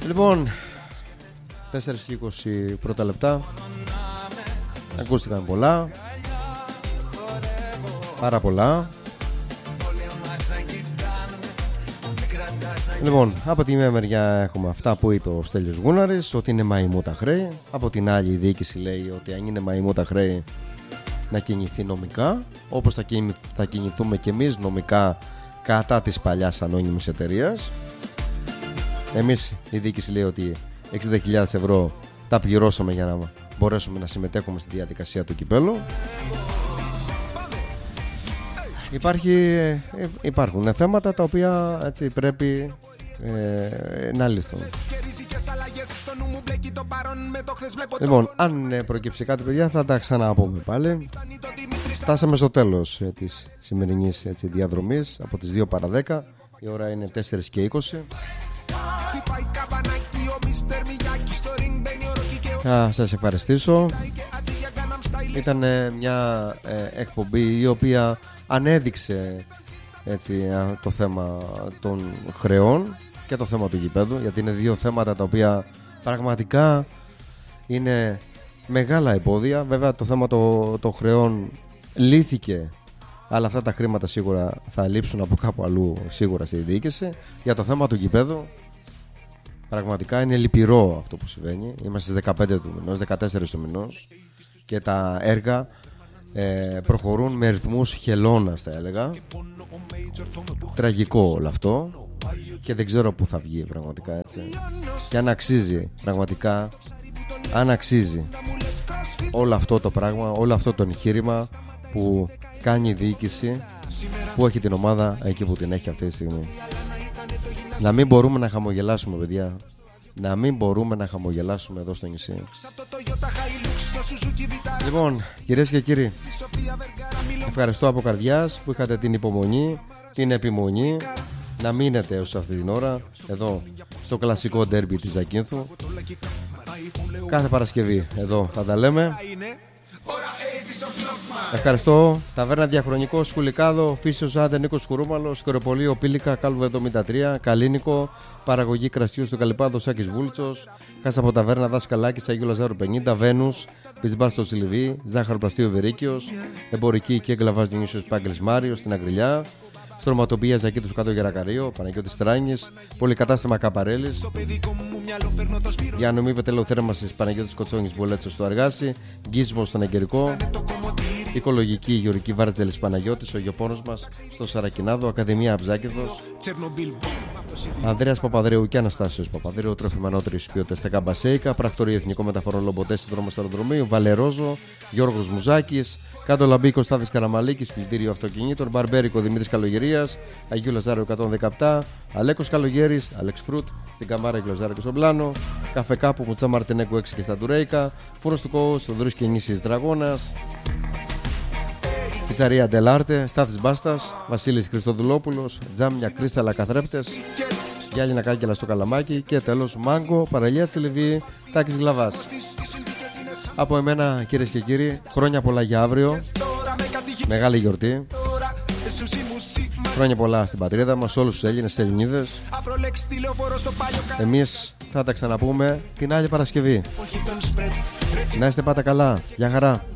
Λοιπόν, 4 και 20 πρώτα λεπτά. Ακούστηκαν πολλά. Πάρα πολλά. Λοιπόν, από τη μία μεριά έχουμε αυτά που είπε ο Στέλιος Γούναρης, ότι είναι μαϊμού τα χρέη. Από την άλλη η διοίκηση λέει ότι αν είναι μαϊμού τα χρέη να κινηθεί νομικά, όπως θα κινηθούμε και εμείς νομικά κατά της παλιάς ανώνυμης εταιρείας. Εμείς η διοίκηση λέει ότι 60.000 ευρώ τα πληρώσαμε για να μπορέσουμε να συμμετέχουμε στη διαδικασία του κυπέλου. Υπάρχουν θέματα τα οποία έτσι πρέπει να λυθούν. Λοιπόν, αν προκύψει κάτι, παιδιά, θα τα ξαναπούμε πάλι. Φτάσαμε στο τέλος της σημερινής διαδρομής από τις 2 παρά 10. Η ώρα είναι 4 και 20. Θα σας ευχαριστήσω. Ήταν μια εκπομπή η οποία ανέδειξε έτσι, το θέμα των χρεών και το θέμα του γηπέδου, γιατί είναι δύο θέματα τα οποία πραγματικά είναι μεγάλα εμπόδια. Βέβαια το θέμα των χρεών λύθηκε, αλλά αυτά τα χρήματα σίγουρα θα λείψουν από κάπου αλλού, σίγουρα στη διοίκηση. Για το θέμα του γηπέδου πραγματικά είναι λυπηρό αυτό που συμβαίνει. Είμαστε στις 15 του μηνός, 14 του μηνός και τα έργα προχωρούν με ρυθμούς χελώνας, θα έλεγα. Τραγικό όλο αυτό και δεν ξέρω πού θα βγει πραγματικά, έτσι. Και αν αξίζει πραγματικά, αν αξίζει όλο αυτό το πράγμα, όλο αυτό το εγχείρημα που κάνει η διοίκηση, που έχει την ομάδα εκεί που την έχει αυτή τη στιγμή. Να μην μπορούμε να χαμογελάσουμε, παιδιά. Να μην μπορούμε να χαμογελάσουμε εδώ στο νησί. Λοιπόν, κυρίες και κύριοι, ευχαριστώ από καρδιάς που είχατε την υπομονή, την επιμονή να μείνετε ως αυτή την ώρα εδώ στο κλασικό ντέρμπι της Ζακίνθου. Κάθε Παρασκευή εδώ θα τα λέμε. Ευχαριστώ. Ταβέρνα Διαχρονικό, Σκουλικάδο, Φύσιος Άντε, Νίκος Κουρούμαλος, Σκοροπολείο Πήλικα, Κάλβο 73, Καλίνικο, παραγωγή κρασιού στο Καλυπάδο, Σάκης Βούλτσος, Χάσα από Ταβέρνα Δάσκαλάκης, Αγίου Λαζάρου 50, Βένους, Πισμπάρ στο Σιλιβί, Ζάχαρο Πλαστείο Βερίκιος, Εμπορική και Εγκλαβάς Νιούσιος Πάγκελς Μάριος στην Αγριλιά, Στρωματοπία Ζακίτου Κάτω Γερακαρίο, Παναγιώτης Τράνης, Πολυκατάστημα Καπαρέλης, Διανομή Πετελοθέρμασης Παναγιώτης Κοτσόνης Μπολέτσος στο Αργάσι, Γκίσμος στον Εγκαιρικό, Οικολογική Γεωργική Βάρτζελης Παναγιώτης, ο γεωπόνος μας στο Σαρακινάδο, Ακαδημία Αψάκηδος, Ανδρέας Παπαδρέου και Αναστάσιος Παπαδρέου, Τρόφιμα Νότριος Ποιότητας Τεκά Μπασέικα, Πρακτορείο Εθνικό Μεταφορών Λομποτέ στο δρόμο του αεροδρομίου, Βαλερόζο, Γιώργος Μουζάκης, Κάτω Λαμπή Κωνστάδης Καραμαλίκης, Πισδύριο Αυτοκινήτων, Μπαρμπέρικο Δημήτρης Καλογερίας, Αγίου Λαζάρου 117, Αλέκος Καλογέρης, Αλεξ Φρούτ, στην Καμάρα Αγίου Λαζάρου και στον Πλάνο, Καφέ Κάπου Μουτσά Μαρτινέκου 6 και στα Τουρέικα, Φούρνος του Κόου, Σοδρούς και Νήσης Δραγώνας, Πιτσαρία Ντελάρτε, Στάθης Μπάστας, Βασίλης Χριστοδουλόπουλος, Τζάμια Κρίσταλα Καθρέπτες, Γιάννη Κάγκελα στο Καλαμάκι και τέλος Μάγκο, Παραλία Τσιλιβή, Τάκης Γλαβάς. Από εμένα, κυρίες και κύριοι, χρόνια πολλά για αύριο. Μεγάλη γιορτή. Χρόνια πολλά στην πατρίδα μας, όλους τους Έλληνες, Ελληνίδες. Εμείς θα τα ξαναπούμε την άλλη Παρασκευή. Να είστε πάντα καλά. Γεια χαρά.